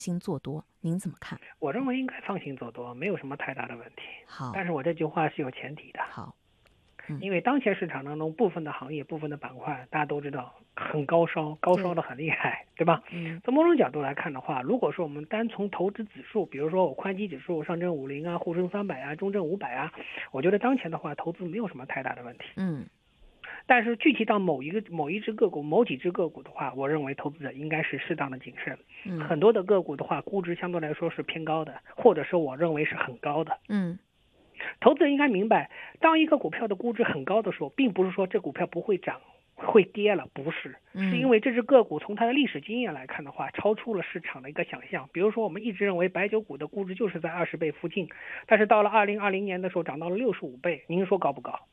心做多，您怎么看？ 我认为应该放心做多，没有什么太大的问题。 好， 但是我这句话是有前提的。 好， 因为当前市场当中部分的行业、部分的板块，大家都知道很高烧，高烧的很厉害，对吧？从某种角度来看的话，如果说我们单从投资指数，比如说我宽基指数、上证50啊、沪深300啊、中证500啊，我觉得当前的话投资没有什么太大的问题。但是具体到某一只个股、某几只个股的话，我认为投资者应该是适当的谨慎。很多的个股的话，估值相对来说是偏高的，或者说我认为是很高的。投资人应该明白，当一个股票的估值很高的时候，并不是说这股票不会涨、会跌了，不是，是因为这只个股从它的历史经验来看的话，超出了市场的一个想象。比如说，我们一直认为白酒股的估值就是在20倍附近，但是到了2020年的时候涨到了65倍，您说高不高？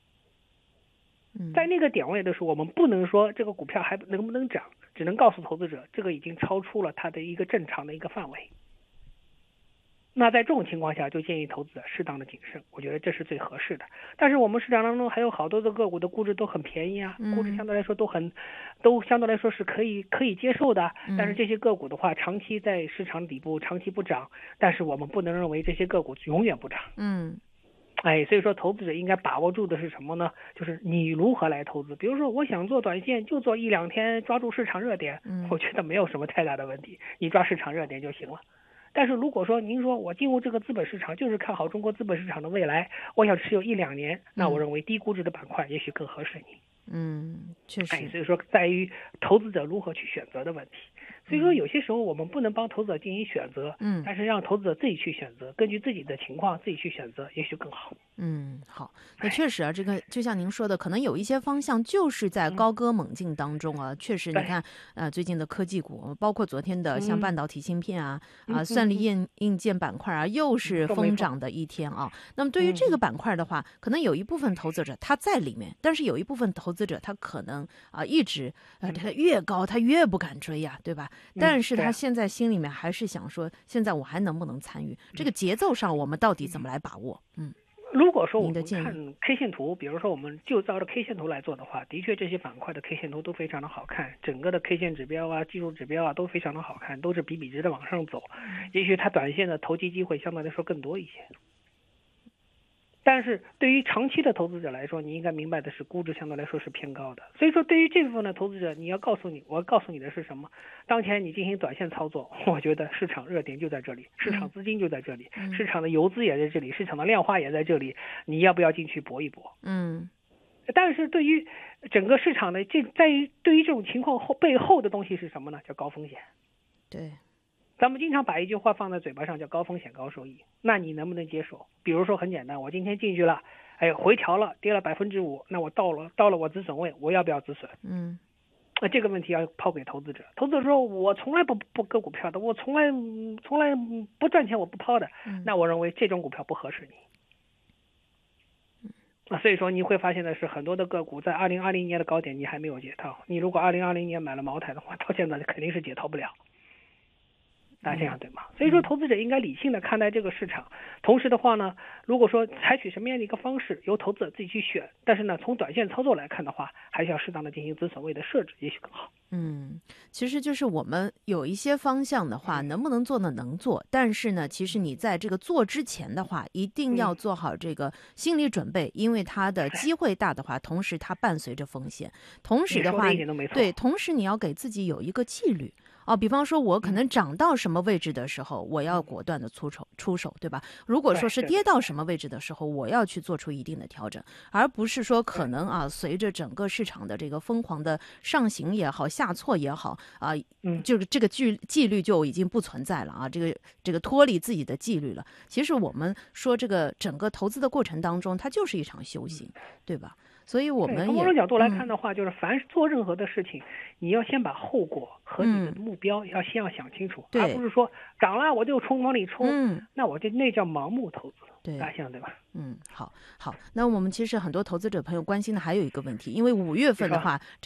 在那个点位的时候，我们不能说这个股票还能不能涨，只能告诉投资者，这个已经超出了它的一个正常的一个范围。那在这种情况下，就建议投资者适当的谨慎，我觉得这是最合适的。但是我们市场当中还有好多的个股的估值都很便宜啊，估值相对来说都相对来说是可以接受的。但是这些个股的话，长期在市场底部，长期不涨，但是我们不能认为这些个股永远不涨。所以说投资者应该把握住的是什么呢？就是你如何来投资。比如说我想做短线，就做1-2天，抓住市场热点，我觉得没有什么太大的问题，你抓市场热点就行了。但是如果说您说我进入这个资本市场就是看好中国资本市场的未来，我想持有1-2年，那我认为低估值的板块也许更合适你。 确实。 所以说在于投资者如何去选择的问题。所以说有些时候我们不能帮投资者进行选择，但是让投资者自己去选择，根据自己的情况自己去选择，也许更好。 好，那确实啊，这个就像您说的，可能有一些方向就是在高歌猛进当中啊。确实，你看，最近的科技股，包括昨天的像半导体芯片啊，算力硬件板块啊，又是疯涨的一天啊。那么对于这个板块的话，可能有一部分投资者他在里面，但是有一部分投资者他可能一直他越高他越不敢追呀，对吧？但是他现在心里面还是想说，现在我还能不能参与？这个节奏上我们到底怎么来把握？ 如果说我们看 K 线图，比如说我们就照着 K 线图来做的话，的确这些板块的 K 线图都非常的好看，整个的 K 线指标啊、技术指标啊都非常的好看，都是笔直的往上走。也许它短线的投机机会相对来说更多一些。但是对于长期的投资者来说，你应该明白的是，估值相对来说是偏高的。所以说，对于这部分的投资者，我要告诉你的是什么？当前你进行短线操作，我觉得市场热点就在这里，市场资金就在这里，市场的游资也在这里，市场的量化也在这里，你要不要进去搏一搏？但是对于整个市场的对于这种情况背后的东西是什么呢？叫高风险。 对。 咱们经常把一句话放在嘴巴上，叫高风险高收益。那你能不能接受？比如说很简单，我今天进去了，回调了，跌了5%，那我到了我止损位，我要不要止损？那这个问题要抛给投资者。投资者说，我从来不割股票的，我从来不赚钱，我不抛的。那我认为这种股票不合适你。所以说你会发现的是，很多的个股在2020年的高点你还没有解套。你如果2020年买了茅台的话，到现在肯定是解套不了。大家这样对吗？所以说投资者应该理性的看待这个市场。同时的话呢，如果说采取什么样的一个方式，由投资者自己去选，但是呢，从短线操作来看的话，还是要适当的进行止损位的设置，也许更好。 其实就是我们有一些方向的话，能不能做呢？能做，但是呢，其实你在这个做之前的话，一定要做好这个心理准备，因为它的机会大的话，同时它伴随着风险，同时的话，对，同时你要给自己有一个纪律。比方说我可能涨到什么位置的时候，我要果断的出手，对吧？如果说是跌到什么位置的时候，我要去做出一定的调整，而不是说可能随着整个市场的这个疯狂的上行也好，下挫也好就是这个纪律就已经不存在了这个脱离自己的纪律了。其实我们说这个整个投资的过程当中，它就是一场修行，对吧？所以我们也从某种角度来看的话，就是凡是做任何的事情，你要先把后果和你的目标要想清楚，而不是说涨了我就往里冲，那我那叫盲目投资。大象对吧？ 好。那我们其实很多投资者朋友关心的还有一个问题，因为5月份的话，这个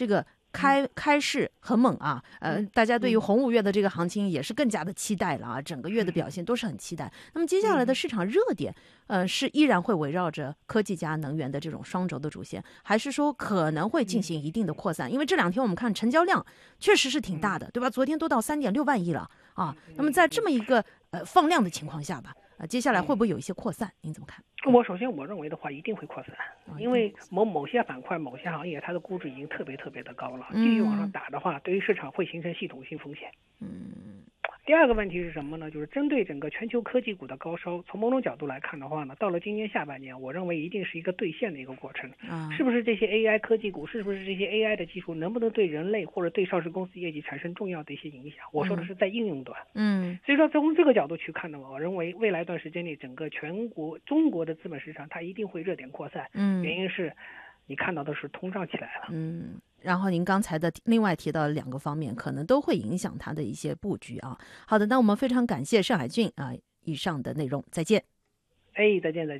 开市很猛啊，大家对于红5月的这个行情也是更加的期待了啊，整个月的表现都是很期待。那么接下来的市场热点，是依然会围绕着科技加能源的这种双轴的主线，还是说可能会进行一定的扩散？因为这2天我们看成交量确实是挺大的，对吧？昨天都到3.6万亿了啊。那么在这么一个放量的情况下吧，接下来会不会有一些扩散？您怎么看？ 首先我认为的话，一定会扩散，因为某些板块、某些行业，它的估值已经特别的高了，继续往上打的话，对于市场会形成系统性风险。第二个问题是什么呢？就是针对整个全球科技股的高烧，从某种角度来看的话呢，到了今年下半年，我认为一定是一个兑现的一个过程。是不是这些 AI 科技股，是不是这些 AI 的技术，能不能对人类或者对上市公司业绩产生重要的一些影响？我说的是在应用端。所以说从这个角度去看呢，我认为未来一段时间内，整个中国的资本市场它一定会热点扩散。原因是你看到的是通胀起来了。 然后您刚才的另外提到的2个方面，可能都会影响它的一些布局啊。好的，那我们非常感谢盛海俊啊，以上的内容，再见。 再见。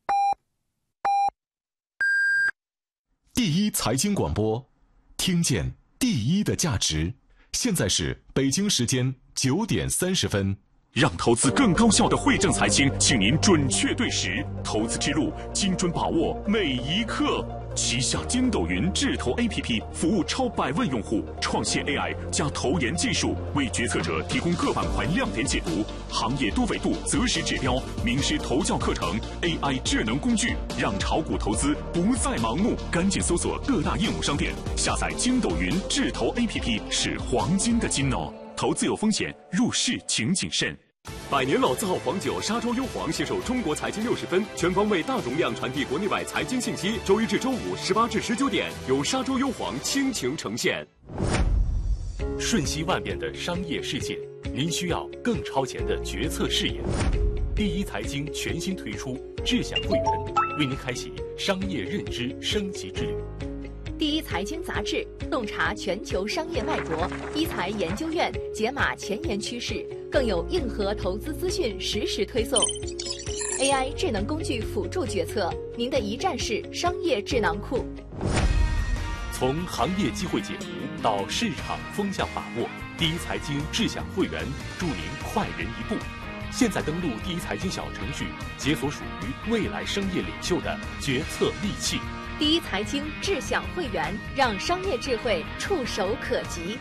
第一财经广播，听见第一的价值。现在是北京时间9点30分。 让投资更高效的惠正财经，请您准确对时，投资之路精准把握每一刻。旗下筋斗云智投 APP 服务超100万用户，创现 AI 加投研技术，为决策者提供各板块亮点解读、行业多维度择时指标、名师投教课程、AI 智能工具，让炒股投资不再盲目。赶紧搜索各大应用商店，下载筋斗云智投 APP 是黄金的金哦。投资有风险，入市请谨慎。 百年老字号黄酒沙洲优黄携手中国财经60分，全方位大容量传递国内外财经信息。周一至周五18至19点，由沙洲优黄倾情呈现。瞬息万变的商业世界，您需要更超前的决策视野。第一财经全新推出智享会员，为您开启商业认知升级之旅。 第一财经杂志洞察全球商业脉搏，一财研究院解码前沿趋势，更有硬核投资资讯实时推送。AI 智能工具辅助决策，您的一站式商业智囊库。 从行业机会解读到市场风向把握，第一财经智享会员助您快人一步。现在登录第一财经小程序，解锁属于未来商业领袖的决策利器。 第一财经智享会员，让商业智慧触手可及。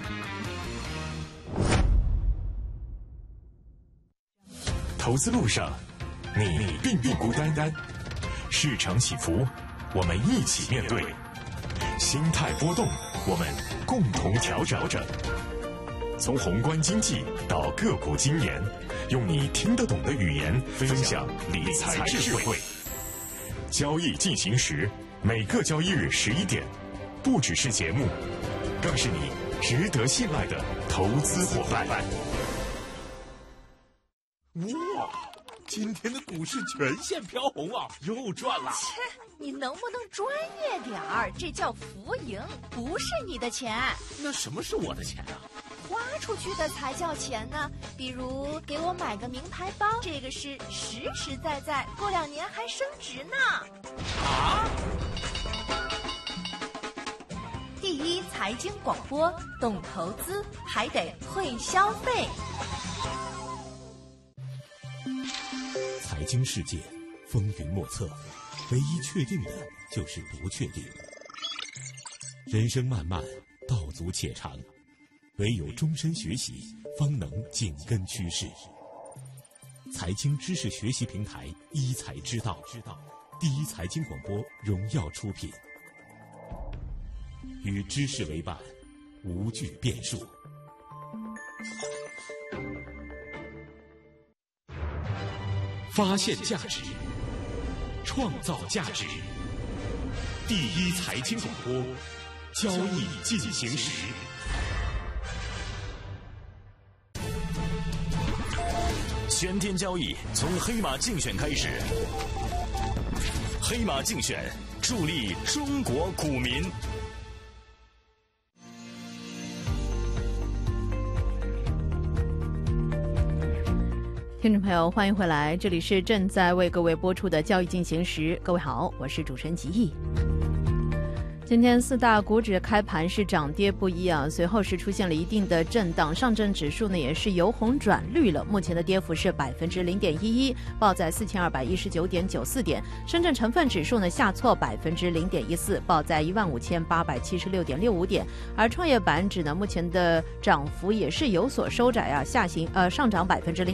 投资路上，你并不孤单。市场起伏，我们一起面对；心态波动，我们共同调整。从宏观经济到个股经研，用你听得懂的语言分享理财智慧。交易进行时，每个交易日11点，不只是节目，更是你值得信赖的投资伙伴。 哇，今天的股市全线飘红啊，又赚了！ 切，你能不能专业点儿？这叫浮盈，不是你的钱。 那什么是我的钱啊？ 花出去的才叫钱呢。比如给我买个名牌包，这个是实实在在，过2年还升值呢。 啊！ 第一财经广播，懂投资还得会消费。 财经世界风云莫测，唯一确定的就是不确定。人生漫漫，道阻且长，唯有终身学习，方能紧跟趋势。财经知识学习平台一财之道，第一财经广播荣耀出品，与知识为伴，无惧变数。发现价值，创造价值。第一财经广播，交易进行时。 全天交易从黑马竞选开始，黑马竞选助力中国股民。 听众朋友，欢迎回来，这里是正在为各位播出的交易进行时。各位好，我是主持人吉毅。 今天四大股指开盘是涨跌不一啊，随后是出现了一定的震荡，上证指数呢也是由红转绿了，目前的跌幅是0.11%，报在4219.94点。深圳成分指数呢下挫0.14%，报在15876.65点。而创业板指呢目前的涨幅也是有所收窄啊，上涨0.